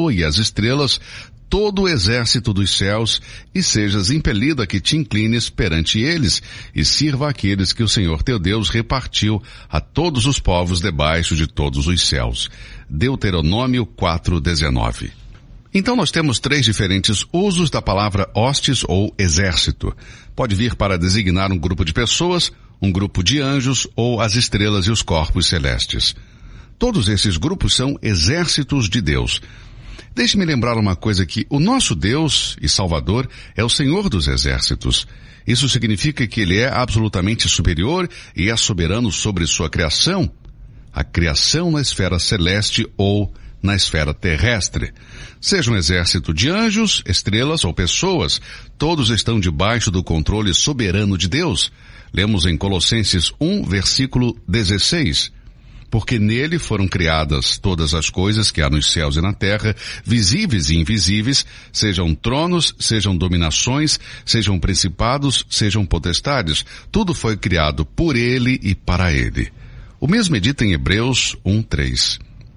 lua e as estrelas, todo o exército dos céus, e sejas impelido a que te inclines perante eles, e sirva aqueles que o Senhor teu Deus repartiu a todos os povos debaixo de todos os céus. Deuteronômio 4:19. Então nós temos 3 diferentes usos da palavra hostes ou exército. Pode vir para designar um grupo de pessoas, um grupo de anjos ou as estrelas e os corpos celestes. Todos esses grupos são exércitos de Deus. Deixe-me lembrar uma coisa, que o nosso Deus e Salvador é o Senhor dos exércitos. Isso significa que Ele é absolutamente superior e é soberano sobre sua criação, a criação na esfera celeste ou na esfera terrestre. Seja um exército de anjos, estrelas ou pessoas, todos estão debaixo do controle soberano de Deus. Lemos em Colossenses 1, versículo 16. Porque nele foram criadas todas as coisas que há nos céus e na terra, visíveis e invisíveis, sejam tronos, sejam dominações, sejam principados, sejam potestades. Tudo foi criado por ele e para ele. O mesmo é dito em Hebreus 1:3.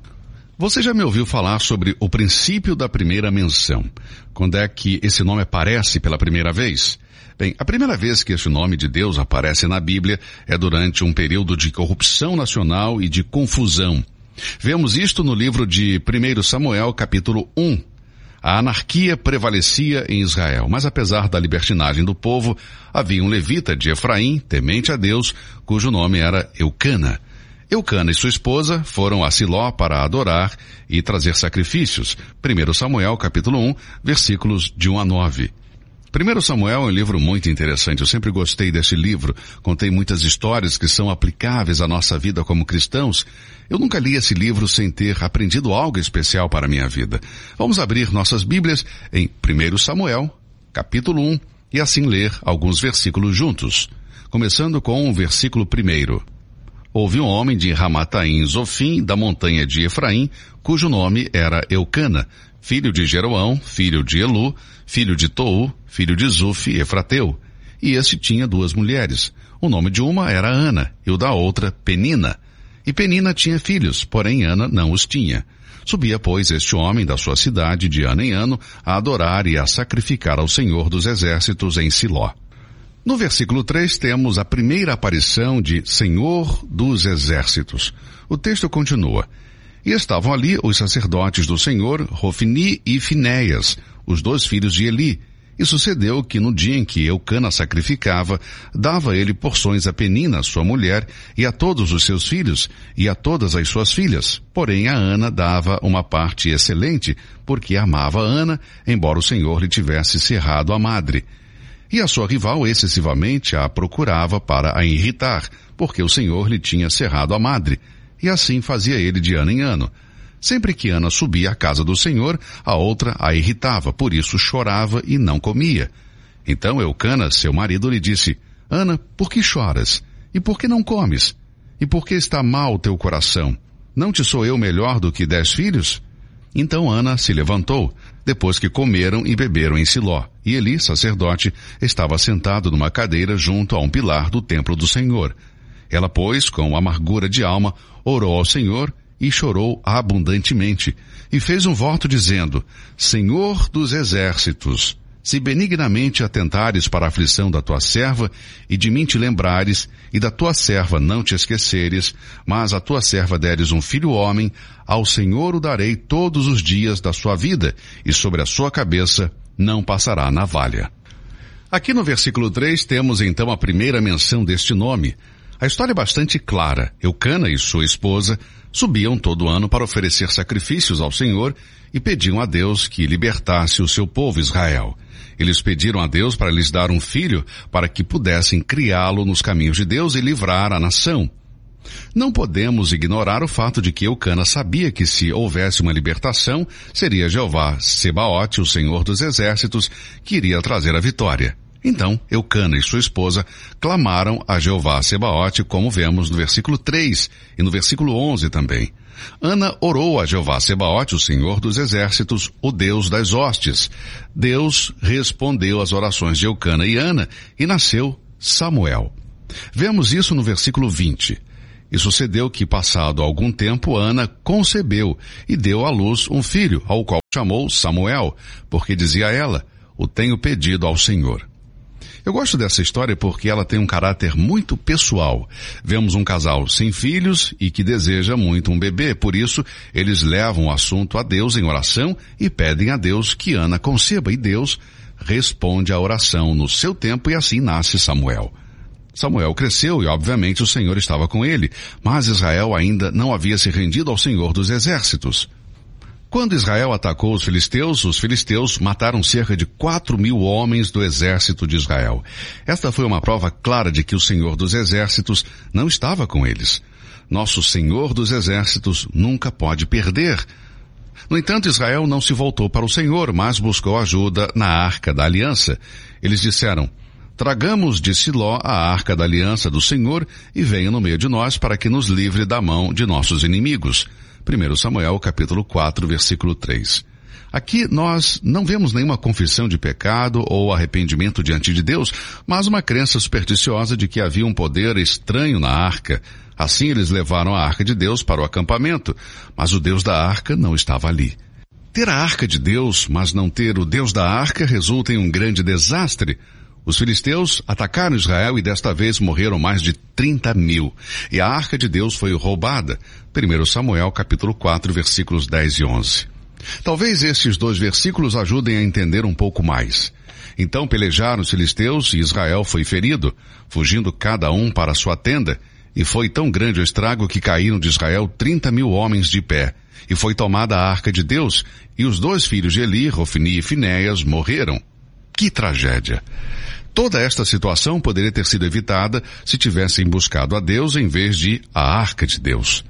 Você já me ouviu falar sobre o princípio da primeira menção? Quando é que esse nome aparece pela primeira vez? Bem, a primeira vez que esse nome de Deus aparece na Bíblia é durante um período de corrupção nacional e de confusão. Vemos isto no livro de 1 Samuel, capítulo 1. A anarquia prevalecia em Israel, mas apesar da libertinagem do povo, havia um levita de Efraim, temente a Deus, cujo nome era Eucana. Eucana e sua esposa foram a Siló para adorar e trazer sacrifícios. 1 Samuel, capítulo 1, versículos de 1 a 9. 1 Samuel é um livro muito interessante. Eu sempre gostei desse livro. Contei muitas histórias que são aplicáveis à nossa vida como cristãos. Eu nunca li esse livro sem ter aprendido algo especial para a minha vida. Vamos abrir nossas Bíblias em 1 Samuel, capítulo 1, e assim ler alguns versículos juntos. Começando com o versículo 1. Houve um homem de Ramataim Zofim, da montanha de Efraim, cujo nome era Eucana, filho de Jeroão, filho de Elu, filho de Tou, filho de Zuf, Efrateu. E este tinha 2 mulheres. O nome de uma era Ana, e o da outra Penina. E Penina tinha filhos, porém Ana não os tinha. Subia, pois, este homem da sua cidade de ano em ano a adorar e a sacrificar ao Senhor dos Exércitos em Siló. No versículo 3 temos a primeira aparição de Senhor dos Exércitos. O texto continua. E estavam ali os sacerdotes do Senhor, Rofni e Finéias, os 2 filhos de Eli. E sucedeu que no dia em que Eucana sacrificava, dava ele porções a Penina, sua mulher, e a todos os seus filhos, e a todas as suas filhas. Porém a Ana dava uma parte excelente, porque amava a Ana, embora o Senhor lhe tivesse cerrado a madre. E a sua rival excessivamente a procurava para a irritar, porque o Senhor lhe tinha cerrado a madre. E assim fazia ele de ano em ano. Sempre que Ana subia à casa do Senhor, a outra a irritava, por isso chorava e não comia. Então Eucana, seu marido, lhe disse, Ana, por que choras? E por que não comes? E por que está mal o teu coração? Não te sou eu melhor do que 10 filhos? Então Ana se levantou, depois que comeram e beberam em Siló. E Eli, sacerdote, estava sentado numa cadeira junto a um pilar do templo do Senhor. Ela, pois, com amargura de alma, orou ao Senhor e chorou abundantemente, e fez um voto dizendo, Senhor dos Exércitos, se benignamente atentares para a aflição da tua serva, e de mim te lembrares, e da tua serva não te esqueceres, mas a tua serva deres um filho homem, ao Senhor o darei todos os dias da sua vida, e sobre a sua cabeça não passará navalha. Aqui no versículo 3 temos então a primeira menção deste nome. A história é bastante clara. Eucana e sua esposa subiam todo ano para oferecer sacrifícios ao Senhor e pediam a Deus que libertasse o seu povo Israel. Eles pediram a Deus para lhes dar um filho para que pudessem criá-lo nos caminhos de Deus e livrar a nação. Não podemos ignorar o fato de que Eucana sabia que se houvesse uma libertação, seria Jeová Sebaote, o Senhor dos Exércitos, que iria trazer a vitória. Então, Eucana e sua esposa clamaram a Jeová Sebaote, como vemos no versículo 3 e no versículo 11 também. Ana orou a Jeová Sebaote, o Senhor dos Exércitos, o Deus das hostes. Deus respondeu às orações de Eucana e Ana e nasceu Samuel. Vemos isso no versículo 20. E sucedeu que, passado algum tempo, Ana concebeu e deu à luz um filho, ao qual chamou Samuel, porque dizia ela: o tenho pedido ao Senhor. Eu gosto dessa história porque ela tem um caráter muito pessoal. Vemos um casal sem filhos e que deseja muito um bebê, por isso eles levam o assunto a Deus em oração e pedem a Deus que Ana conceba, e Deus responde à oração no seu tempo, e assim nasce Samuel. Samuel cresceu e obviamente o Senhor estava com ele, mas Israel ainda não havia se rendido ao Senhor dos Exércitos. Quando Israel atacou os filisteus mataram cerca de 4.000 homens do exército de Israel. Esta foi uma prova clara de que o Senhor dos Exércitos não estava com eles. Nosso Senhor dos Exércitos nunca pode perder. No entanto, Israel não se voltou para o Senhor, mas buscou ajuda na Arca da Aliança. Eles disseram: tragamos de Siló a Arca da Aliança do Senhor e venha no meio de nós para que nos livre da mão de nossos inimigos. 1 Samuel capítulo 4, versículo 3. Aqui nós não vemos nenhuma confissão de pecado ou arrependimento diante de Deus, mas uma crença supersticiosa de que havia um poder estranho na arca. Assim eles levaram a arca de Deus para o acampamento, mas o Deus da arca não estava ali. Ter a arca de Deus, mas não ter o Deus da arca, resulta em um grande desastre. Os filisteus atacaram Israel e desta vez morreram mais de 30.000. E a arca de Deus foi roubada. 1 Samuel capítulo 4, versículos 10 e 11. Talvez estes 2 versículos ajudem a entender um pouco mais. Então pelejaram os filisteus e Israel foi ferido, fugindo cada um para a sua tenda. E foi tão grande o estrago que caíram de Israel 30.000 homens de pé. E foi tomada a arca de Deus, e os 2 filhos de Eli, Rofni e Finéias, morreram. Que tragédia! Toda esta situação poderia ter sido evitada se tivessem buscado a Deus em vez de a arca de Deus.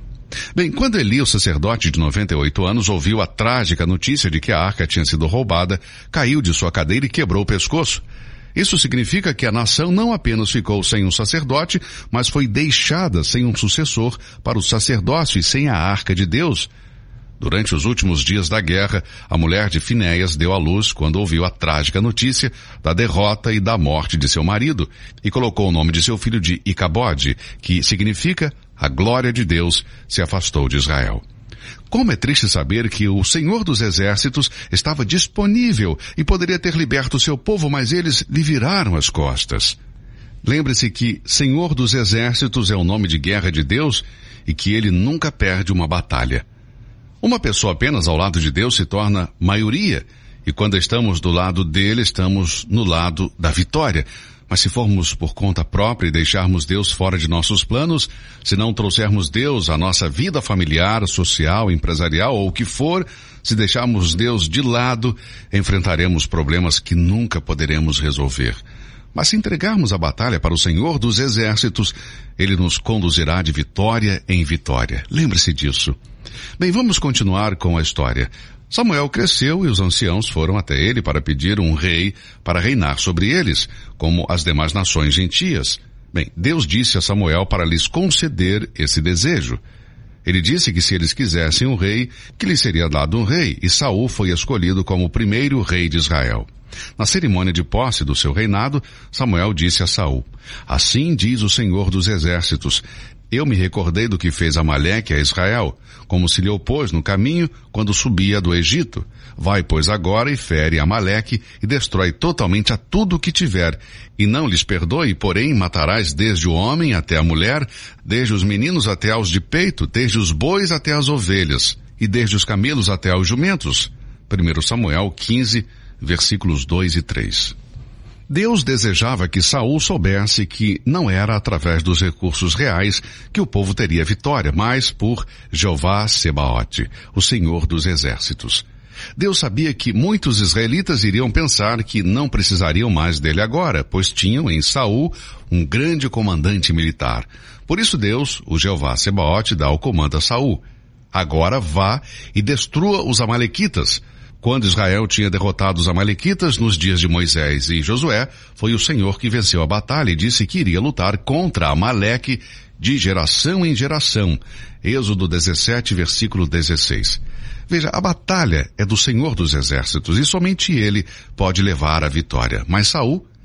Bem, quando Eli, o sacerdote de 98 anos, ouviu a trágica notícia de que a arca tinha sido roubada, caiu de sua cadeira e quebrou o pescoço. Isso significa que a nação não apenas ficou sem um sacerdote, mas foi deixada sem um sucessor para o sacerdócio e sem a arca de Deus. Durante os últimos dias da guerra, a mulher de Finéias deu à luz quando ouviu a trágica notícia da derrota e da morte de seu marido, e colocou o nome de seu filho de Icabode, que significa a glória de Deus se afastou de Israel. Como é triste saber que o Senhor dos Exércitos estava disponível e poderia ter liberto seu povo, mas eles lhe viraram as costas. Lembre-se que Senhor dos Exércitos é o nome de guerra de Deus e que ele nunca perde uma batalha. Uma pessoa apenas ao lado de Deus se torna maioria, e quando estamos do lado dele, estamos no lado da vitória. Mas se formos por conta própria e deixarmos Deus fora de nossos planos, se não trouxermos Deus à nossa vida familiar, social, empresarial ou o que for, se deixarmos Deus de lado, enfrentaremos problemas que nunca poderemos resolver. Mas se entregarmos a batalha para o Senhor dos Exércitos, Ele nos conduzirá de vitória em vitória. Lembre-se disso. Bem, vamos continuar com a história. Samuel cresceu e os anciãos foram até ele para pedir um rei para reinar sobre eles, como as demais nações gentias. Bem, Deus disse a Samuel para lhes conceder esse desejo. Ele disse que se eles quisessem um rei, que lhes seria dado um rei, e Saul foi escolhido como o primeiro rei de Israel. Na cerimônia de posse do seu reinado, Samuel disse a Saul: assim diz o Senhor dos Exércitos, eu me recordei do que fez Amaleque a Israel, como se lhe opôs no caminho quando subia do Egito. Vai, pois, agora e fere Amaleque e destrói totalmente a tudo o que tiver. E não lhes perdoe, porém matarás desde o homem até a mulher, desde os meninos até aos de peito, desde os bois até as ovelhas, e desde os camelos até aos jumentos. 1 Samuel 15, versículos 2 e 3. Deus desejava que Saul soubesse que não era através dos recursos reais que o povo teria vitória, mas por Jeová Sebaote, o Senhor dos Exércitos. Deus sabia que muitos israelitas iriam pensar que não precisariam mais dele agora, pois tinham em Saul um grande comandante militar. Por isso Deus, o Jeová Sebaote, dá o comando a Saul: agora vá e destrua os amalequitas. Quando Israel tinha derrotado os amalequitas nos dias de Moisés e Josué, foi o Senhor que venceu a batalha e disse que iria lutar contra Amaleque de geração em geração. Êxodo 17, versículo 16. Veja, a batalha é do Senhor dos Exércitos e somente Ele pode levar a vitória. Mas Saul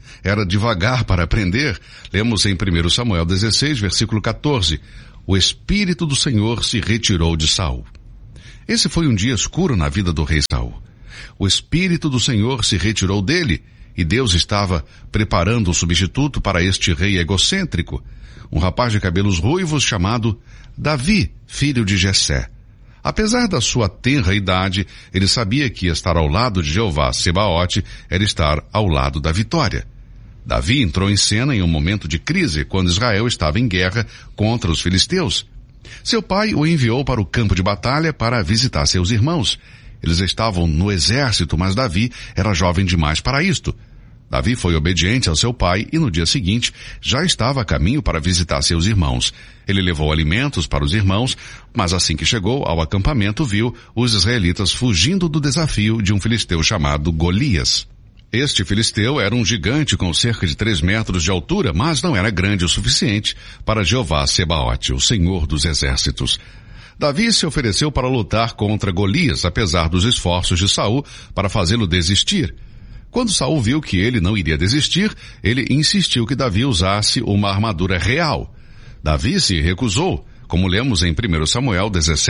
Era devagar para aprender. Lemos em 1 Samuel 16, versículo 14. O Espírito do Senhor se retirou de Saul. Esse foi um dia escuro na vida do rei Saul. O Espírito do Senhor se retirou dele e Deus estava preparando um substituto para este rei egocêntrico, um rapaz de cabelos ruivos chamado Davi, filho de Jessé. Apesar da sua tenra idade, ele sabia que estar ao lado de Jeová Sebaote era estar ao lado da vitória. Davi entrou em cena em um momento de crise, quando Israel estava em guerra contra os filisteus. Seu pai o enviou para o campo de batalha para visitar seus irmãos. Eles estavam no exército, mas Davi era jovem demais para isto. Davi foi obediente ao seu pai e no dia seguinte já estava a caminho para visitar seus irmãos. Ele levou alimentos para os irmãos, mas assim que chegou ao acampamento viu os israelitas fugindo do desafio de um filisteu chamado Golias. Este filisteu era um gigante com cerca de 3 metros de altura, mas não era grande o suficiente para Jeová Sebaote, o Senhor dos Exércitos. Davi se ofereceu para lutar contra Golias, apesar dos esforços de Saul para fazê-lo desistir. Quando Saul viu que ele não iria desistir, ele insistiu que Davi usasse uma armadura real. Davi se recusou, como lemos em 1 Samuel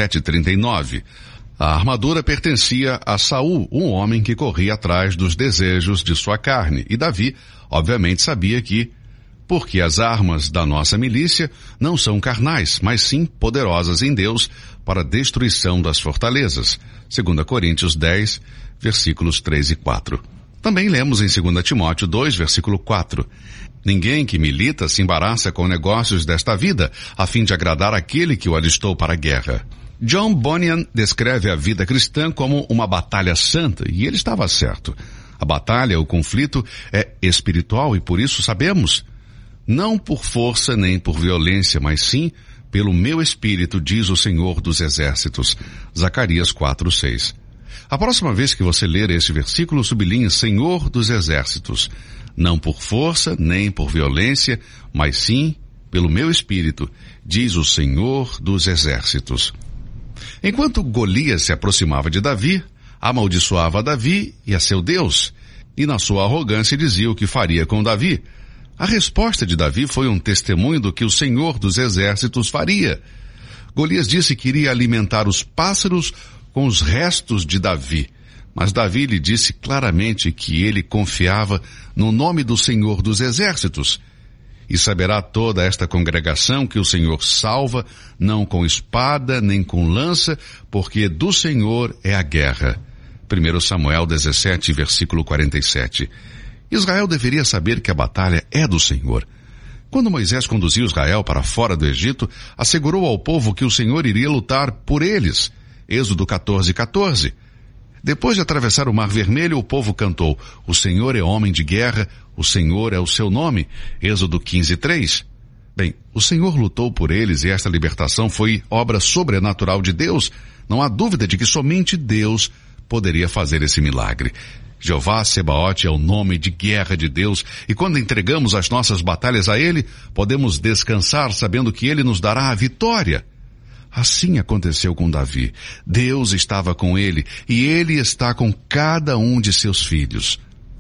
17:39. A armadura pertencia a Saul, um homem que corria atrás dos desejos de sua carne, e Davi, obviamente, sabia que, porque as armas da nossa milícia não são carnais, mas sim poderosas em Deus para a destruição das fortalezas. 2 Coríntios 10, versículos 3 e 4. Também lemos em 2 Timóteo 2, versículo 4. Ninguém que milita se embaraça com negócios desta vida, a fim de agradar aquele que o alistou para a guerra. John Bunyan descreve a vida cristã como uma batalha santa, e ele estava certo. A batalha, o conflito, é espiritual e por isso sabemos, não por força nem por violência, mas sim pelo meu espírito, diz o Senhor dos Exércitos. Zacarias 4:6. A próxima vez que você ler este versículo, sublinhe Senhor dos Exércitos. Não por força, nem por violência, mas sim pelo meu espírito, diz o Senhor dos Exércitos. Enquanto Golias se aproximava de Davi, amaldiçoava Davi e a seu Deus, e na sua arrogância dizia o que faria com Davi. A resposta de Davi foi um testemunho do que o Senhor dos Exércitos faria. Golias disse que iria alimentar os pássaros com os restos de Davi, mas Davi lhe disse claramente que ele confiava no nome do Senhor dos Exércitos. E saberá toda esta congregação que o Senhor salva, não com espada nem com lança, porque do Senhor é a guerra. 1 Samuel 17, versículo 47. Israel deveria saber que a batalha é do Senhor. Quando Moisés conduziu Israel para fora do Egito, assegurou ao povo que o Senhor iria lutar por eles. Êxodo 14:14. Depois de atravessar o Mar Vermelho, o povo cantou, o Senhor é homem de guerra, o Senhor é o seu nome. Êxodo 15:3. Bem, o Senhor lutou por eles e esta libertação foi obra sobrenatural de Deus. Não há dúvida de que somente Deus poderia fazer esse milagre. Jeová Sebaote é o nome de guerra de Deus, e quando entregamos as nossas batalhas a Ele, podemos descansar sabendo que Ele nos dará a vitória. Assim aconteceu com Davi. Deus estava com ele, e ele está com cada um de seus filhos.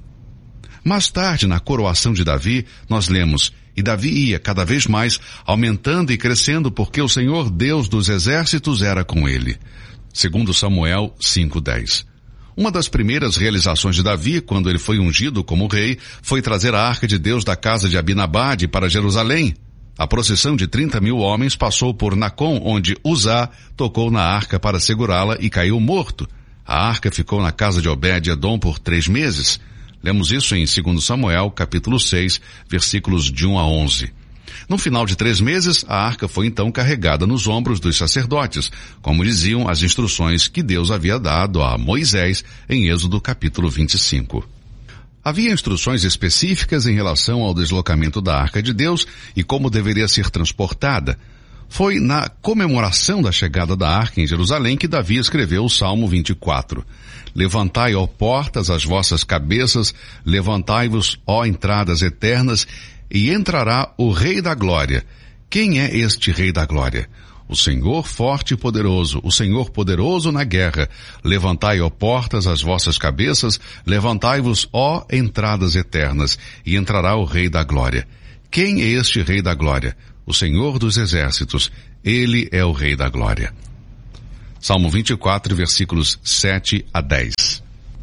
Mais tarde, na coroação de Davi, nós lemos, e Davi ia cada vez mais aumentando e crescendo porque o Senhor Deus dos Exércitos era com ele. 2 Samuel 5:10. Uma das primeiras realizações de Davi, quando ele foi ungido como rei, foi trazer a arca de Deus da casa de Abinabade para Jerusalém. A procissão de 30.000 homens passou por Nacon, onde Uzá tocou na arca para segurá-la e caiu morto. A arca ficou na casa de Obed-Edom por 3 meses. Lemos isso em 2 Samuel, capítulo 6, versículos de 1 a 11. No final de 3 meses, a arca foi então carregada nos ombros dos sacerdotes, como diziam as instruções que Deus havia dado a Moisés em Êxodo capítulo 25. Havia instruções específicas em relação ao deslocamento da Arca de Deus e como deveria ser transportada. Foi na comemoração da chegada da Arca em Jerusalém que Davi escreveu o Salmo 24. Levantai, ó portas, as vossas cabeças, levantai-vos, ó entradas eternas, e entrará o Rei da Glória. Quem é este Rei da Glória? o Senhor forte e poderoso, o Senhor poderoso na guerra. Levantai, ó portas, as vossas cabeças, levantai-vos, ó entradas eternas, e entrará o Rei da Glória. Quem é este Rei da Glória? O Senhor dos Exércitos. Ele é o Rei da Glória. Salmo 24, versículos 7 a 10.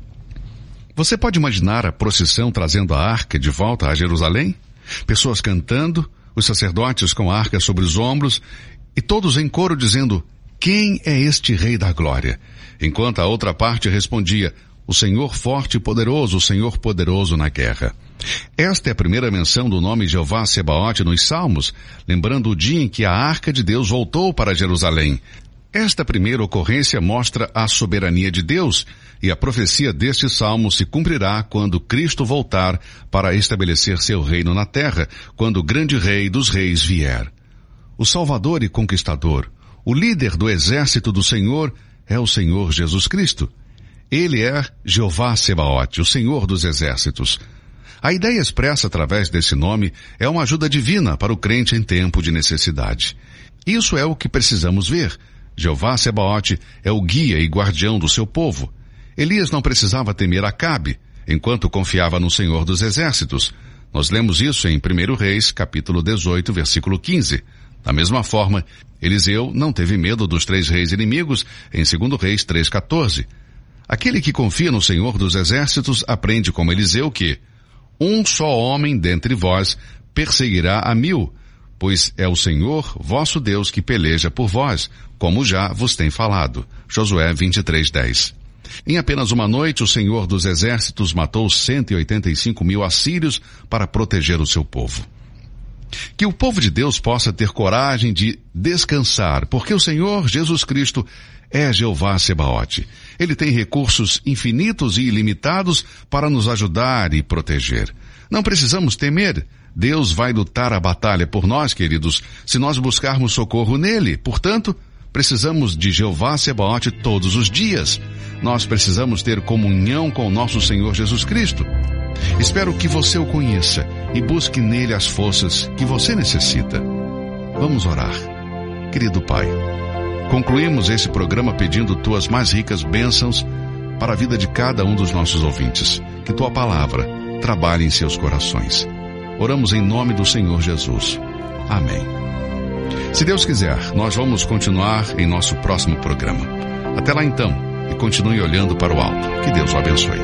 Você pode imaginar a procissão trazendo a arca de volta a Jerusalém? Pessoas cantando, os sacerdotes com a arca sobre os ombros, e todos em coro dizendo, quem é este Rei da Glória? Enquanto a outra parte respondia, o Senhor forte e poderoso, o Senhor poderoso na guerra. Esta é a primeira menção do nome Jeová Sebaote nos Salmos, lembrando o dia em que a arca de Deus voltou para Jerusalém. Esta primeira ocorrência mostra a soberania de Deus, e a profecia deste salmo se cumprirá quando Cristo voltar para estabelecer seu reino na terra, quando o grande Rei dos Reis vier. O Salvador e Conquistador, o líder do exército do Senhor, é o Senhor Jesus Cristo. Ele é Jeová Sebaote, o Senhor dos Exércitos. A ideia expressa através desse nome é uma ajuda divina para o crente em tempo de necessidade. Isso é o que precisamos ver. Jeová Sebaote é o guia e guardião do seu povo. Elias não precisava temer Acabe, enquanto confiava no Senhor dos Exércitos. Nós lemos isso em 1 Reis, capítulo 18, versículo 15. Da mesma forma, Eliseu não teve medo dos 3 reis inimigos em 2 Reis 3,14. Aquele que confia no Senhor dos Exércitos aprende como Eliseu que um só homem dentre vós perseguirá a 1000, pois é o Senhor, vosso Deus, que peleja por vós, como já vos tem falado. Josué 23:10. Em apenas uma noite, o Senhor dos Exércitos matou 185.000 assírios para proteger o seu povo. Que o povo de Deus possa ter coragem de descansar, porque o Senhor Jesus Cristo é Jeová Sebaote. Ele tem recursos infinitos e ilimitados para nos ajudar e proteger. Não precisamos temer. Deus vai lutar a batalha por nós, queridos, se nós buscarmos socorro nele. Portanto, precisamos de Jeová Sebaote todos os dias. Nós precisamos ter comunhão com o nosso Senhor Jesus Cristo. Espero que você o conheça e busque nele as forças que você necessita. Vamos orar. Querido Pai, concluímos esse programa pedindo tuas mais ricas bênçãos para a vida de cada um dos nossos ouvintes. Que tua palavra trabalhe em seus corações. Oramos em nome do Senhor Jesus. Amém. Se Deus quiser, nós vamos continuar em nosso próximo programa. Até lá então, e continue olhando para o alto. Que Deus o abençoe.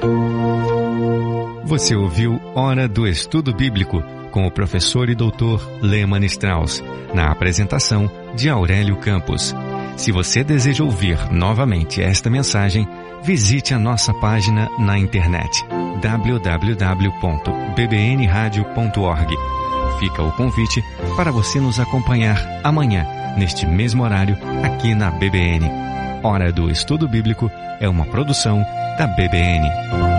Você ouviu Hora do Estudo Bíblico com o professor e doutor Lehmann Strauss, na apresentação de Aurélio Campos. Se você deseja ouvir novamente esta mensagem, visite a nossa página na internet www.bbnradio.org. Fica o convite para você nos acompanhar amanhã, neste mesmo horário, aqui na BBN. Hora do Estudo Bíblico é uma produção da BBN.